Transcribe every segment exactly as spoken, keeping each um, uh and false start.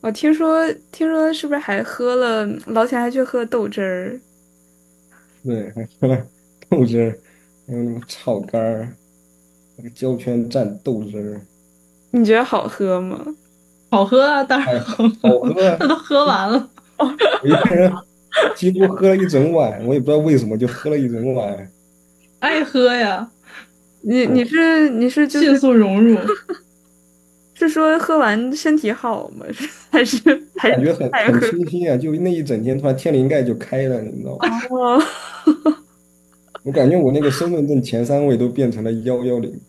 我听说，听说是不是还喝了老钱还去喝豆汁儿？ 对，还喝了豆汁儿，还有那个炒肝儿，那个胶圈蘸豆汁儿， 你觉得好喝吗？ 嗯， 好喝啊，当然哎， 好喝， 好喝啊！ 他都喝完了。 我一个人几乎喝了一整碗，我也不知道为什么就喝了一整碗。 爱喝呀。你你我是你是就是迅速融入。是说喝完身体好吗？是还是还是感觉很很爱喝？ 清新啊，就那一整天突然天灵盖就开了，你知道吗？ 哦， 我感觉我那个身份证前三位都变成了幺幺零。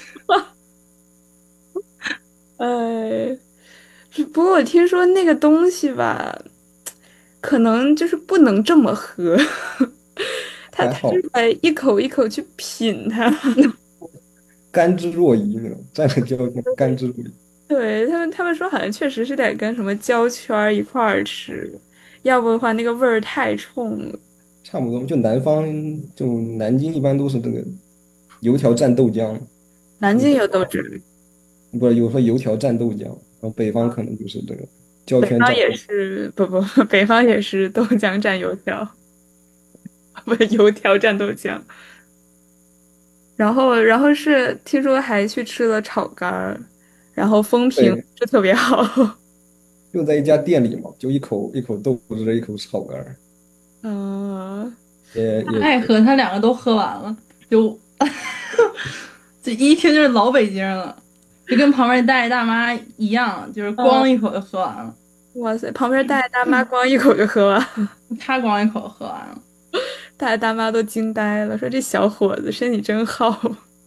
哎，不过我听说那个东西吧，可能就是不能这么喝，他他是还好得一口一口去品它。 甘之若饴那种，蘸着胶圈甘之若饴。 对，他们，他们说好像确实是得跟什么胶圈儿一块儿吃，要不的话那个味儿太冲了。 差不多。就南方，就南京一般都是这个油条蘸豆浆， 南京有你北方豆汁， 不是有时候油条蘸豆浆，然后北方可能就是这个胶北方也圈蘸豆。 是，不不，北方也是豆浆蘸油条，不是油条蘸豆浆。然后，然后是听说还去吃了炒肝儿，然后风评对， 是特别好。 就在一家店里嘛，就一口一口豆汁，一口炒肝儿， 嗯， 也也爱喝，他两个都喝完了，就这一听就是老北京了，就跟旁边大爷大妈一样，就是咣一口就喝完了。哇塞，旁边大爷大妈光一口就喝完，他光一口喝完了，大爷大妈都惊呆了，说这小伙子身体真好。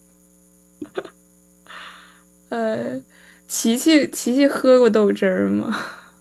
呃，琪琪琪琪喝过豆汁儿吗？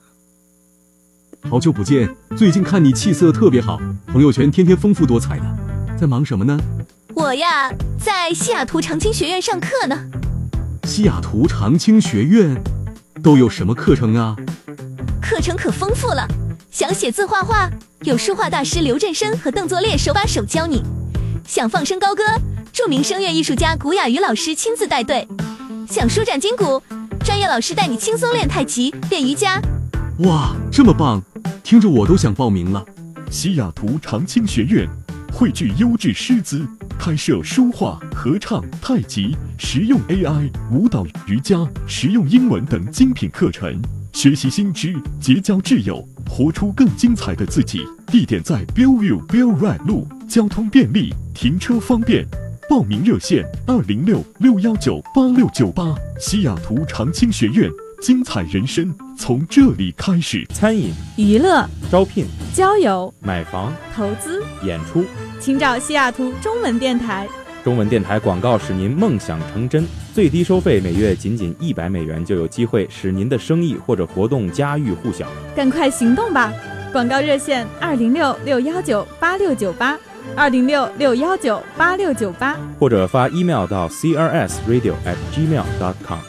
好久不见，最近看你气色特别好，朋友圈天天丰富多彩的，在忙什么呢？ 我呀，在西雅图长青学院上课呢。 西雅图长青学院都有什么课程啊？ 课程可丰富了，想写字画画，有书画大师刘振生和邓作烈手把手教你；想放声高歌，著名声乐艺术家古雅瑜老师亲自带队；想舒展筋骨，专业老师带你轻松练太极、练瑜伽。 哇，这么棒，听着我都想报名了。 西雅图长青学院汇聚优质师资，开设书画、合唱、太极、实用 A I、舞蹈、瑜伽、实用英文等精品课程，学习新知，结交挚友，活出更精彩的自己。地点在 Bellevue Bell Ride 路，交通便利，停车方便。报名热线二零六六幺九八六九八。西雅图长青学院，精彩人生从这里开始。 餐饮、 娱乐、 招聘、 交友、 买房、 投资、 演出， 请找西雅图中文电台。 中文电台广告使您梦想成真，最低收费每月仅仅一百美元，就有机会使您的生意或者活动家喻户晓。 赶快行动吧！广告热线二零六六幺九八六九八，二零六六幺九八六九八， 或者发 email 到 c r s radio at gmail dot com。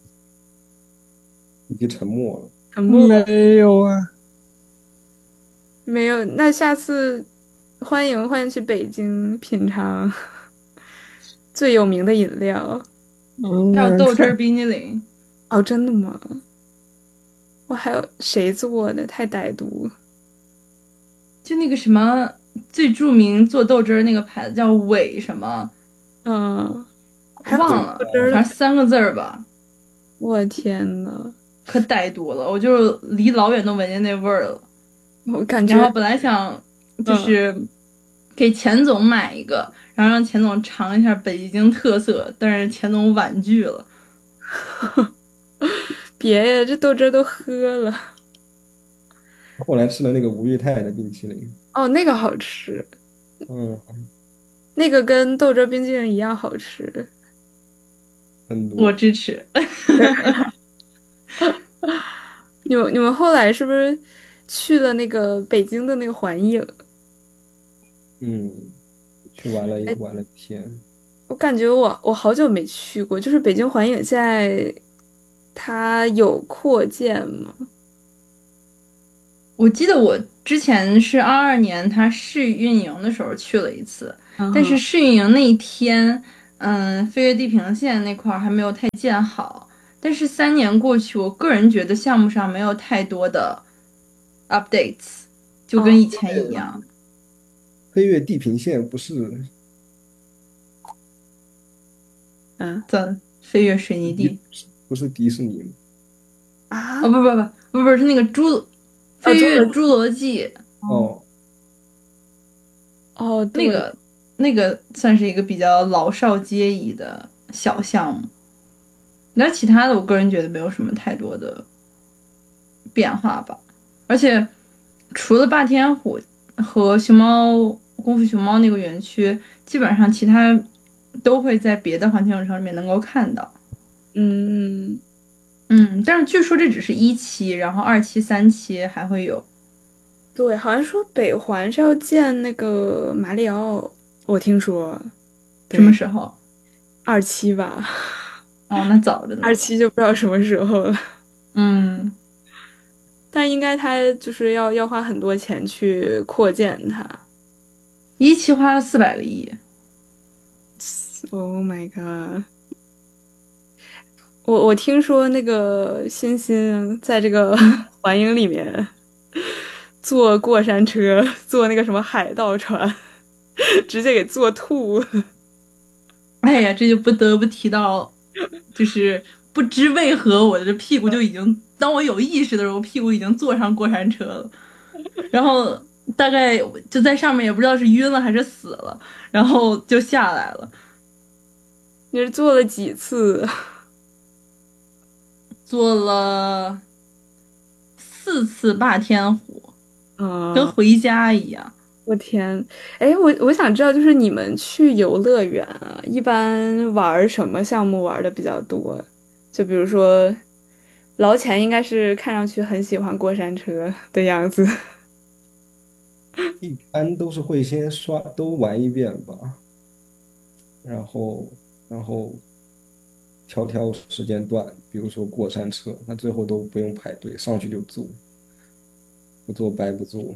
已经沉默了。 沉默没有啊， 没有。那下次欢迎欢迎去北京品尝最有名的饮料， 嗯， 还有豆汁儿冰激凌。哦，真的吗？我还有谁做的？太歹毒了。就那个什么最著名做豆汁儿那个牌子叫伟什么，嗯，忘了，反正三个字儿吧。我天呐，可歹毒了！我就离老远都闻见那味儿了。我感觉，然后本来想就是给钱总买一个，然后让钱总尝一下北京特色，但是钱总婉拒了。别呀，这豆汁儿都喝了。 后来吃了那个吴裕泰的冰淇淋， 哦，那个好吃， 嗯， 那个跟豆汁儿冰淇淋一样好吃。 很多。 我支持。你们你们后来是不是去了那个北京的那个环影？ 嗯，去玩了一哎玩了一天。 我感觉我我好久没去过，就是北京环影现在它有扩建吗？我记得我之前是二二年它试运营的时候去了一次，但是试运营那一天，嗯，飞越地平线那块儿还没有太建好， 但是三年过去，我个人觉得项目上没有太多的 updates， 就跟以前一样。 飞跃地平线不是？ 嗯，怎飞跃水泥地？ 不是迪士尼吗？ 啊？哦不不不不不是那个侏飞跃侏罗纪。 哦哦，那个那个算是一个比较老少皆宜的小项目。那其他的，我个人觉得没有什么太多的变化吧。而且除了霸天虎和熊猫功夫熊猫那个园区，基本上其他都会在别的环球影城里面能够看到。 嗯嗯，但是据说这只是一期，然后二期、三期还会有。 对，好像说北环是要建那个马里奥，我听说。 什么时候？ 二期吧。 哦，那早着呢。 二期就不知道什么时候了。 嗯， 但应该他就是要要花很多钱去扩建它。 一期花了四百个亿。 Oh my god！ 我我听说那个欣欣在这个环影里面坐过山车，坐那个什么海盗船，直接给坐吐。 哎呀，这就不得不提到，就是不知为何我的这屁股就已经，当我有意识的时候，屁股已经坐上过山车了，然后大概就在上面也不知道是晕了还是死了，然后就下来了。 你是坐了几次？ 坐了四次霸天虎， 嗯， 跟回家一样。 我天，哎，我我想知道，就是你们去游乐园啊，一般玩什么项目玩的比较多？就比如说，老钱应该是看上去很喜欢过山车的样子。 一般都是会先刷都玩一遍吧，然后然后挑挑时间段，比如说过山车，那最后都不用排队，上去就坐，不坐白不坐。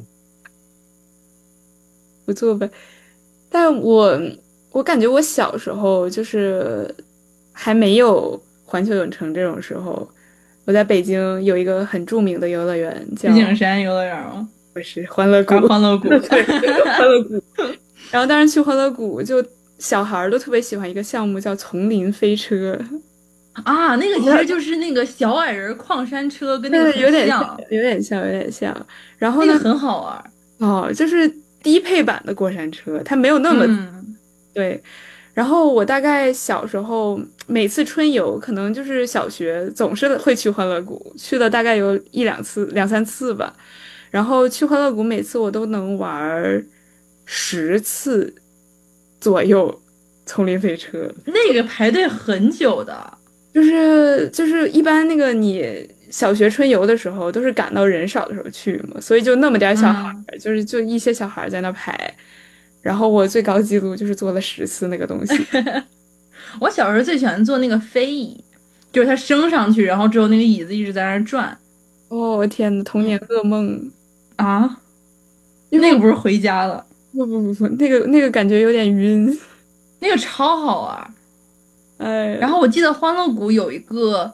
不做呗。但我我感觉我小时候就是还没有环球影城这种时候，我在北京有一个很著名的游乐园叫石景山游乐园吗？ 不是欢乐谷， 欢乐谷， 对，欢乐谷。然后当时去欢乐谷，就小孩儿都特别喜欢一个项目叫丛林飞车。 啊，那个其实就是那个小矮人矿山车，跟那个有点像， 有点像，有点像。然后呢， 那个很好玩哦，就是低配版的过山车，它没有那么、 嗯、 对。然后我大概小时候每次春游，可能就是小学总是会去欢乐谷，去了大概有一两次、两三次吧。然后去欢乐谷，每次我都能玩十次左右丛林飞车。 那个排队很久的， 就是就是一般那个你小学春游的时候，都是赶到人少的时候去嘛，所以就那么点小孩、嗯，就是就一些小孩在那排。然后我最高纪录就是做了十次那个东西。 我小时候最喜欢坐那个飞椅，就是它升上去，然后之后那个椅子一直在那儿转。 哦天呐，童年噩梦啊！那个不是回家了？ 不不不不，那个那个感觉有点晕。 那个超好玩， 哎。 然后我记得欢乐谷有一个，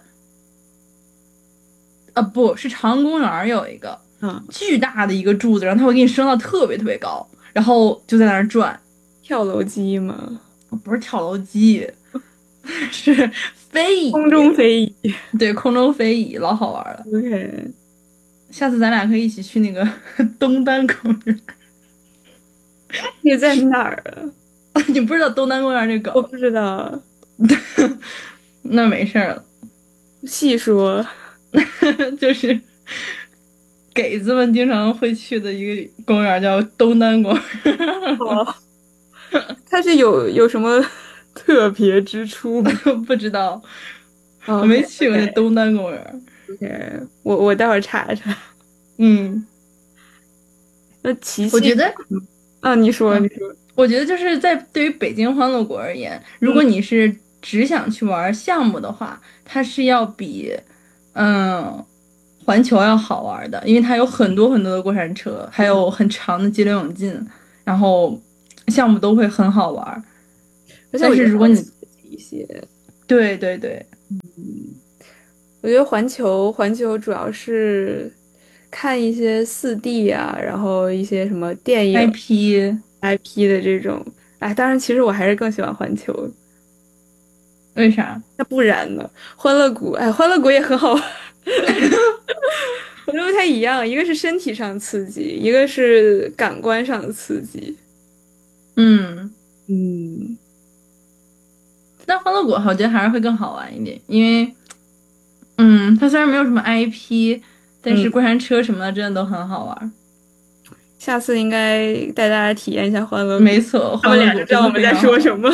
啊不是长安公园有一个， 嗯， 巨大的一个柱子，然后它会给你升到特别特别高，然后就在那儿转。 跳楼机吗？ 不是跳楼机，是飞椅， 空中飞椅。 对，空中飞椅老好玩了。 OK， 下次咱俩可以一起去那个东单公园。 你在哪儿啊？ 你不知道东单公园这个？ 我不知道。 那没事了， 细说。 就是给子们经常会去的一个公园叫东单公园。 哦，它是有有什么特别之处吗？ 不知道， 哦、 我没去过那东单公园。 OK， 我我待会儿查查。 嗯， 那琪琪， 我觉得， 啊，你说，你说， 我觉得就是在对于北京欢乐谷而言，如果你是只想去玩项目的话，它是要比嗯环球要好玩的，因为它有很多很多的过山车，还有很长的激流勇进，然后项目都会很好玩。但是如果你一些， 对对对， 嗯， 我觉得环球环球主要是看一些四 D 啊，然后一些什么电影 I P I P 的这种。哎，当然，其实我还是更喜欢环球。 为啥？ 那不然呢？欢乐谷，哎，欢乐谷也很好玩。我觉得不太一样，一个是身体上的刺激，一个是感官上的刺激。 嗯嗯， 但欢乐谷我觉得还是会更好玩一点，因为，嗯，它虽然没有什么 I P，但是过山车什么的真的都很好玩。 下次应该带大家体验一下欢乐谷。 没错， 他们俩就知道我们在说什么。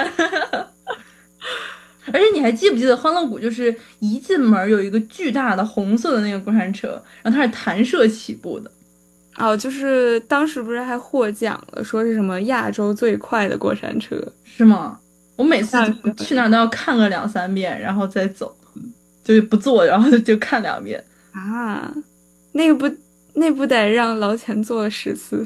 而且你还记不记得欢乐谷就是一进门有一个巨大的红色的那个过山车，然后它是弹射起步的。 哦，就是当时不是还获奖了，说是什么亚洲最快的过山车， 是吗？我每次去那儿都要看个两三遍，然后再走，就不坐，然后就看两遍啊。那个不，那不得让老钱坐了十次。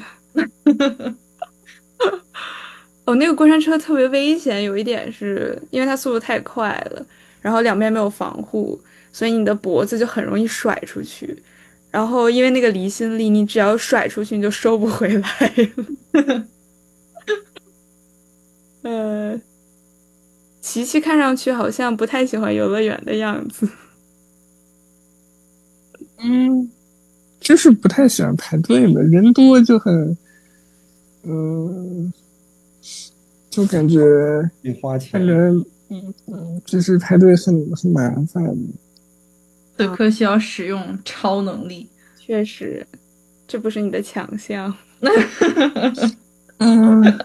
哦，那个过山车特别危险，有一点是因为它速度太快了，然后两边没有防护，所以你的脖子就很容易甩出去。然后因为那个离心力，你只要甩出去，你就收不回来了。呃，琪琪看上去好像不太喜欢游乐园的样子。 嗯，就是不太喜欢排队嘛，人多就很，嗯、呃，就感觉得花钱， 感觉嗯嗯，就是排队很很麻烦。 此刻需要使用超能力， 确实，这不是你的强项。 嗯，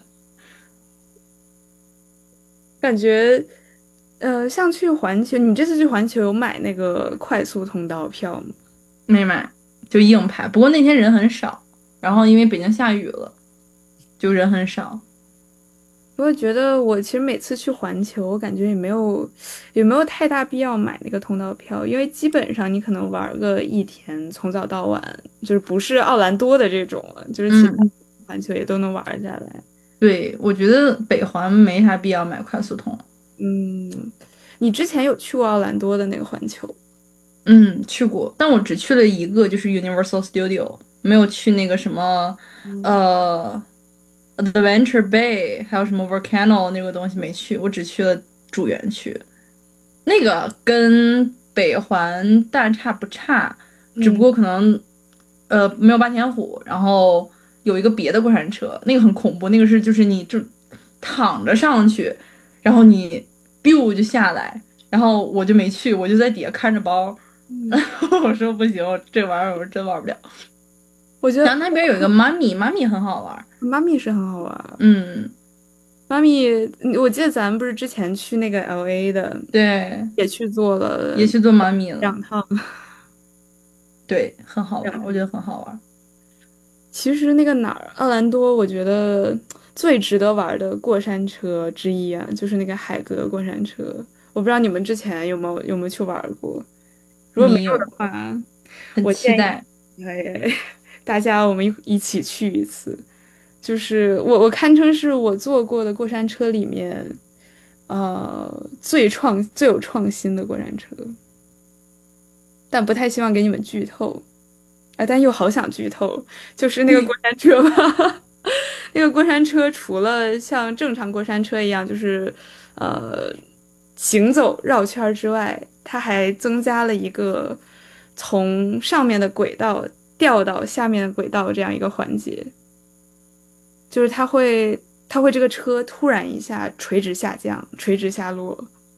感觉，呃，像去环球，你这次去环球有买那个快速通道票吗？ 没买，就硬排。不过那天人很少，然后因为北京下雨了，就人很少。 我觉得我其实每次去环球，我感觉也没有也没有太大必要买那个通道票，因为基本上你可能玩个一天，从早到晚，就是不是奥兰多的这种了，就是其他环球也都能玩下来。 嗯、对，我觉得北环没啥必要买快速通。 嗯，你之前有去过奥兰多的那个环球？ 嗯，去过，但我只去了一个，就是 Universal Studio， 没有去那个什么，嗯、呃。Adventure Bay 还有什么 Volcano 那个东西没去，我只去了主园区。那个跟北环大差不差，只不过可能、嗯、呃没有霸天虎，然后有一个别的过山车，那个很恐怖，那个是就是你就躺着上去，然后你 biu 就下来，然后我就没去，我就在底下看着包， 嗯、 然后我说不行，这玩意儿我真玩不了。 我觉得然后那边有一个妈咪，妈咪很好玩， 妈咪是很好玩。 嗯， 妈咪，我记得咱们不是之前去那个 L A 的， 对， 也去做了， 也去做妈咪了两趟， 对，很好玩，我觉得很好玩。 其实那个哪儿，奥兰多，我觉得最值得玩的过山车之一啊，就是那个海格过山车。我不知道你们之前有没有有没有去玩过，如果没有的话， 很期待。 哎。大家我们一起去一次，就是我我堪称是我坐过的过山车里面，呃，最创最有创新的过山车，但不太希望给你们剧透，啊，但又好想剧透，就是那个过山车吧，那个过山车除了像正常过山车一样，就是呃行走绕圈之外，它还增加了一个从上面的轨道掉到下面的轨道这样一个环节，就是它会它会这个车突然一下垂直下降，垂直下落，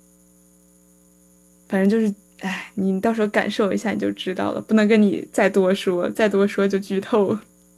反正就是哎，你到时候感受一下你就知道了，不能跟你再多说，再多说就剧透。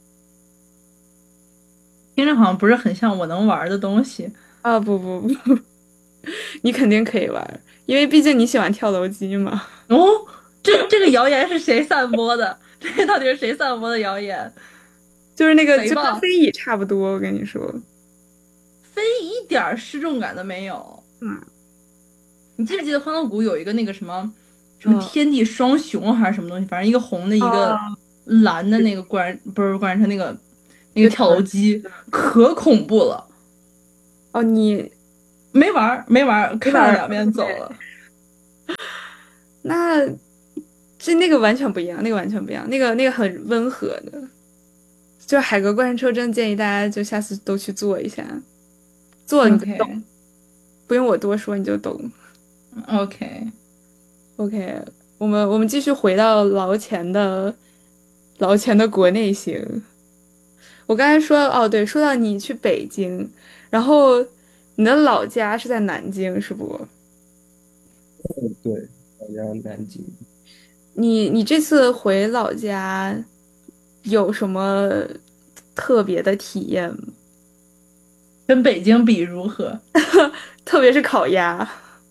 听着好像不是很像我能玩的东西啊！不不不，你肯定可以玩，因为毕竟你喜欢跳楼机嘛。 哦，这这个谣言是谁散播的？这到底是谁散播的谣言？ 就是那个就跟飞椅差不多，我跟你说， 飞椅一点失重感都没有。 嗯， 你记不记得欢乐谷有一个那个什么什么天地双雄还是什么东西？反正一个红的，一个蓝的那个过山不是过山车那个那个跳楼机，可恐怖了。 哦，你没玩没玩，看了两遍走了。 那这那个完全不一样，那个完全不一样，那个那个很温和的，就是海格过山车，真的建议大家就下次都去坐一下，坐了你就懂，不用我多说你就懂。 OK OK，我们我们继续回到劳前的劳前的国内行。我刚才说哦，对，说到你去北京，然后你的老家是在南京，是不？ 嗯，对，老家南京。 你你这次回老家有什么特别的体验吗？ 跟北京比如何？ 特别是烤鸭。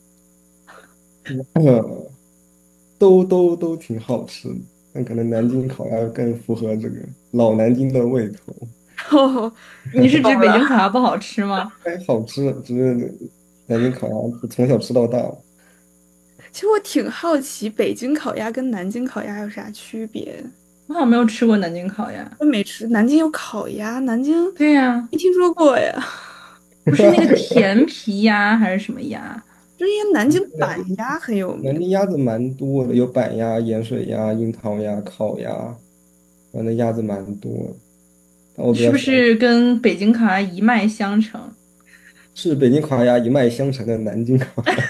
呃，都都都挺好吃的，但可能南京烤鸭更符合这个老南京的胃口。 哦， 你是指北京烤鸭不好吃吗？ 哎，好吃，只是南京烤鸭从小吃到大。 其实我挺好奇，北京烤鸭跟南京烤鸭有啥区别？ 我好像没有吃过南京烤鸭。 我没吃，南京有烤鸭，南京对呀， 没听说过呀。 不是那个甜皮鸭还是什么鸭？ 就是因为南京板鸭很有名。 南京鸭子蛮多的，有板鸭、盐水鸭、樱桃鸭、烤鸭，反正鸭子蛮多的。但我比是不较喜欢是跟北京烤鸭一脉相承？ 是北京烤鸭一脉相承的南京烤鸭，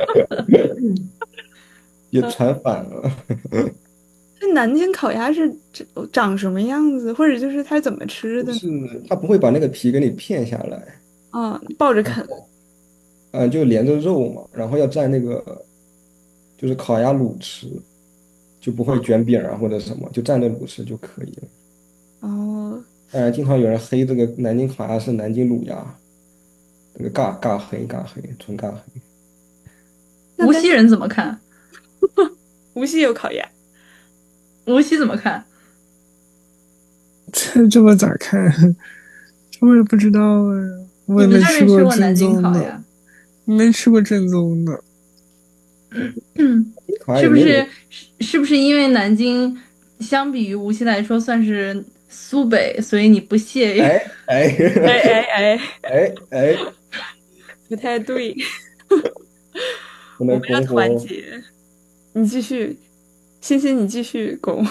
也传反了。 这南京烤鸭是长长什么样子，或者就是它是怎么吃的呢？ 是它不会把那个皮给你片下来， 啊，抱着啃。 嗯、就连着肉嘛，然后要蘸那个就是烤鸭卤吃，就不会卷饼啊或者什么，就蘸着卤吃就可以了。 哦， 当然，经常有人黑这个南京烤鸭是南京卤鸭，这个尬尬黑尬黑，纯尬黑。 无锡人怎么看？ 无锡有烤鸭， 无锡怎么看？ 这这么咋看？我也不知道哎，我也没吃过正宗的，没吃过正宗的。 嗯，是不是是不是因为南京相比于无锡来说算是苏北，所以你不屑于？ 哎哎哎哎哎哎哎， 不太对。 我们要团结，你继续，欣欣你继续拱。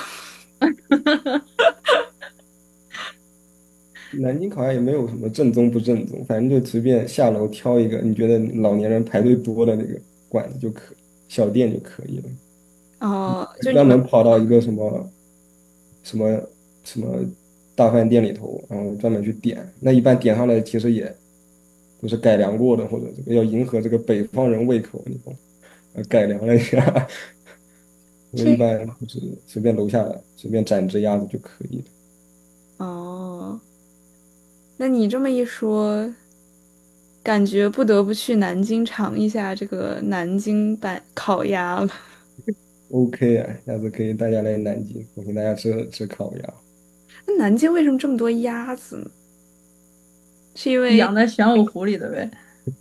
南京烤鸭也没有什么正宗不正宗，反正就随便下楼挑一个你觉得老年人排队多的那个馆子就可，小店就可以了。 哦，就专门跑到一个什么什么什么大饭店里头，然后专门去点。那一般点上来其实也都是改良过的，或者这个要迎合这个北方人胃口，你懂？呃，改良了一下。我一般就是随便楼下随便斩只鸭子就可以了。 哦，那你这么一说，感觉不得不去南京尝一下这个南京版烤鸭了。 OK 啊，下次可以大家来南京，我请大家吃吃烤鸭。 那南京为什么这么多鸭子呢？是因为养在玄武湖里的呗？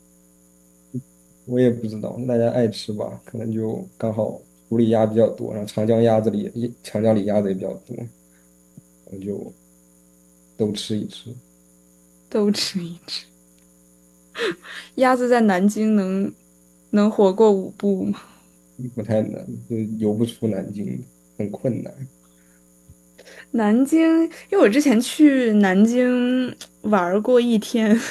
我也不知道，大家爱吃吧，可能就刚好湖里鸭比较多，然后长江鸭子里长江里鸭子也比较多，我就都吃一吃。 都吃一吃。鸭子在南京能能活过五步吗？ 不太能，就游不出南京，很困难。 南京，因为我之前去南京玩过一天。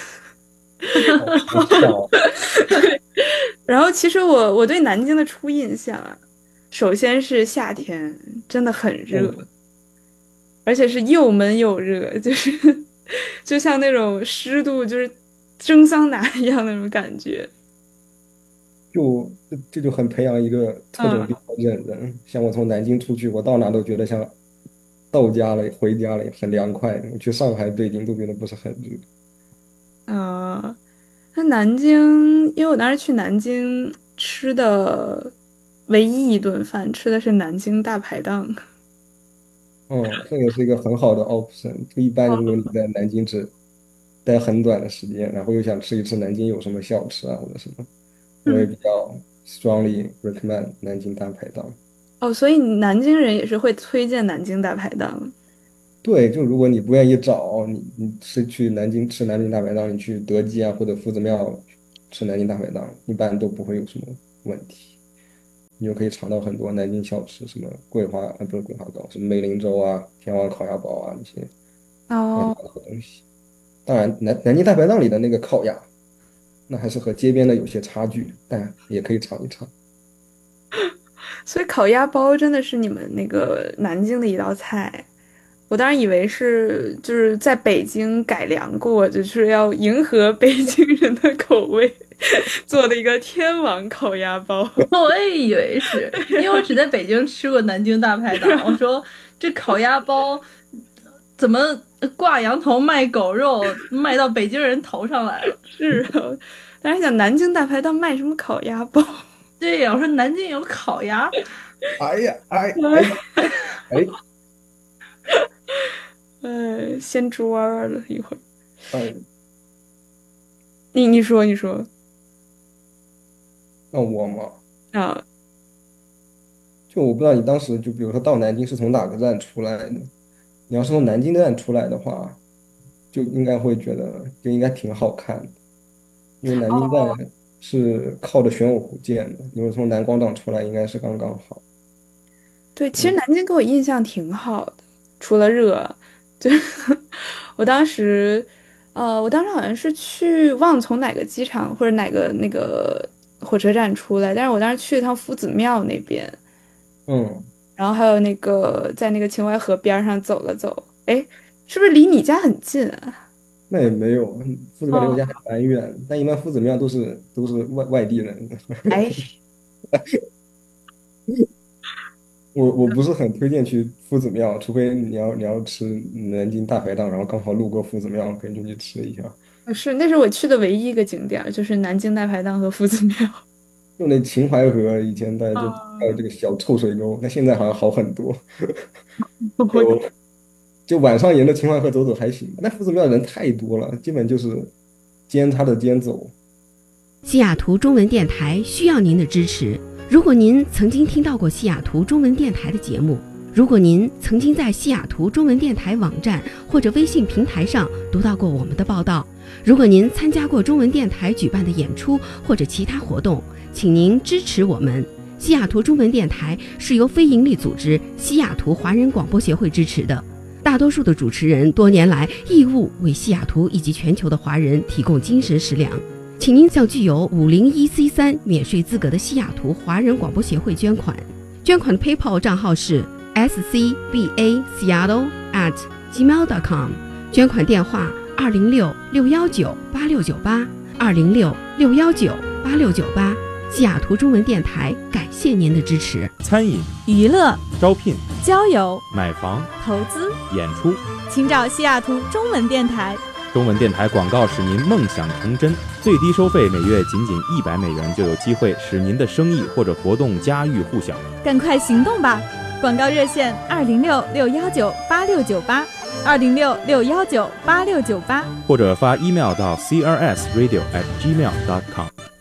对，然后其实我我对南京的初印象啊，首先是夏天真的很热，嗯、而且是又闷又热，就是就像那种湿度就是蒸桑拿一样那种感觉。 就这就很培养一个特种兵的人，嗯、像我从南京出去，我到哪都觉得像到家了，回家了，很凉快。我去上海、北京都觉得不是很热。 啊、呃，那南京，因为我当时去南京吃的唯一一顿饭，吃的是南京大排档。 哦，这也是一个很好的 option。就一般如果你在南京只待很短的时间，然后又想吃一吃南京有什么小吃啊或者什么，我也比较 strongly recommend 南京大排档。 哦，所以南京人也是会推荐南京大排档。 对，就如果你不愿意找，你你是去南京吃南京大排档，你去德基啊或者夫子庙吃南京大排档，一般都不会有什么问题。 你就可以尝到很多南京小吃，什么桂花啊，不是桂花糕，什么梅林粥啊、天王烤鸭包啊那些哦， 东西。当然，南南京大排档里的那个烤鸭，那还是和街边的有些差距，但也可以尝一尝。 所以烤鸭包真的是你们那个南京的一道菜。我当然以为是就是在北京改良过，就是要迎合北京人的口味做的一个天王烤鸭包。 我也以为是，因为我只在北京吃过南京大排档。我说这烤鸭包怎么挂羊头卖狗肉，卖到北京人头上来了？ 是啊，当时想南京大排档卖什么烤鸭包？ 对呀，我说南京有烤鸭。 哎呀，哎哎哎。 哎，掀桌了一会儿。 哎， 你你说你说， 那我吗？ 啊， 就我不知道你当时就比如说到南京是从哪个站出来的，你要是从南京站出来的话，就应该会觉得就应该挺好看的，因为南京站是靠着玄武湖建的，你说从南广场出来应该是刚刚好。 对，其实南京给我印象挺好的，除了热。就我当时，呃，我当时好像是去忘从哪个机场或者哪个那个火车站出来，但是我当时去了趟夫子庙那边， 嗯， 然后还有那个在那个秦淮河边上走了走，哎，是不是离你家很近啊？ 那也没有，夫子庙离我家还蛮远，哦，但一般夫子庙都是都是外外地人。 哎。 我我不是很推荐去夫子庙，除非你要你要吃南京大排档，然后刚好路过夫子庙，可以进去吃一下。 是，那是我去的唯一一个景点，就是南京大排档和夫子庙。 就那秦淮河以前大家就还有这个小臭水沟，那现在好像好很多。就就晚上沿着秦淮河走走还行，但夫子庙人太多了，基本就是肩插着肩走。 西雅图中文电台需要您的支持。如果您曾经听到过西雅图中文电台的节目，如果您曾经在西雅图中文电台网站或者微信平台上读到过我们的报道，如果您参加过中文电台举办的演出或者其他活动，请您支持我们。西雅图中文电台是由非营利组织西雅图华人广播协会支持的，大多数的主持人多年来义务为西雅图以及全球的华人提供精神食粮。请您向具有五零一 C 三免税资格的西雅图华人广播协会捐款，捐款的 PayPal 账号是 s c b a seattle at gmail dot com， 捐款电话二零六六幺九八六九八二零六六幺九八六九八。西雅图中文电台感谢您的支持。 餐饮、 娱乐、 招聘、 交友、 买房、 投资、 演出， 请找西雅图中文电台。 中文电台广告使您梦想成真，最低收费每月仅仅一百美元，就有机会使您的生意或者活动家喻户晓。 赶快行动吧！广告热线二零六六幺九八六九八二零六六幺九八六九八， 或者发 email 到 c r s radio at gmail dot com。